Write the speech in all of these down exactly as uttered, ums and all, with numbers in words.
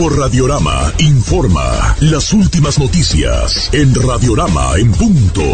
Grupo Radiorama informa las últimas noticias en Radiorama en punto.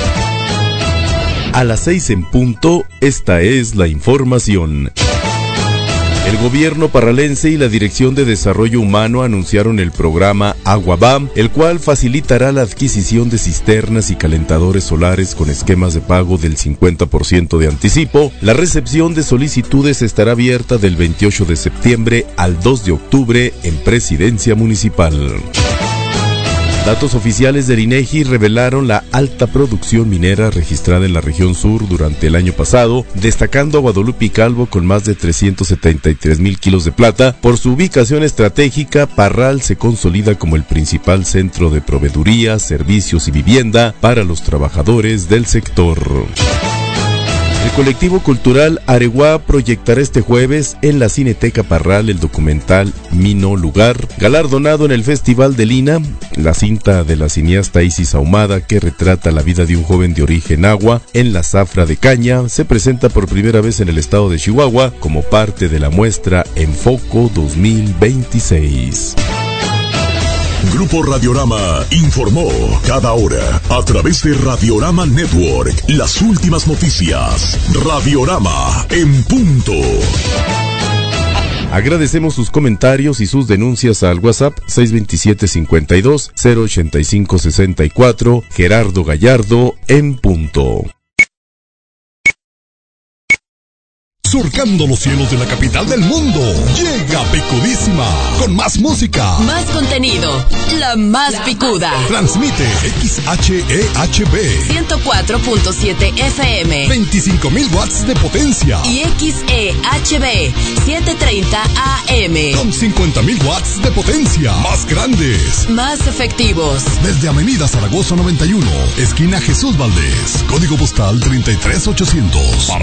A las seis en punto, esta es la información. El gobierno parralense y la Dirección de Desarrollo Humano anunciaron el programa Agua Va, el cual facilitará la adquisición de cisternas y calentadores solares con esquemas de pago del cincuenta por ciento de anticipo. La recepción de solicitudes estará abierta del veintiocho de septiembre al dos de octubre en Presidencia Municipal. Datos oficiales del INEGI revelaron la alta producción minera registrada en la región sur durante el año pasado, destacando a Guadalupe y Calvo con más de trescientos setenta y tres mil kilos de plata. Por su ubicación estratégica, Parral se consolida como el principal centro de proveeduría, servicios y vivienda para los trabajadores del sector. El colectivo cultural Areguá proyectará este jueves en la Cineteca Parral el documental Mi No Lugar, galardonado en el Festival de Lina. La cinta de la cineasta Isis Ahumada, que retrata la vida de un joven de origen agua en la zafra de caña, se presenta por primera vez en el estado de Chihuahua como parte de la muestra Enfoco dos mil veintiséis. Grupo Radiorama informó cada hora a través de Radiorama Network las últimas noticias. Radiorama en punto. Agradecemos sus comentarios y sus denuncias al WhatsApp seis dos siete, cincuenta y dos, cero ochenta y cinco, sesenta y cuatro. Gerardo Gallardo en punto. Surcando los cielos de la capital del mundo, llega Picudísima, con más música, más contenido, la más picuda. Transmite X H E H B ciento cuatro punto siete F M, veinticinco mil watts de potencia, y X E H B setecientos treinta A M con cincuenta mil watts de potencia, más grandes, más efectivos. Desde Avenida Zaragoza noventa y uno, esquina Jesús Valdés, código postal treinta y tres ochocientos.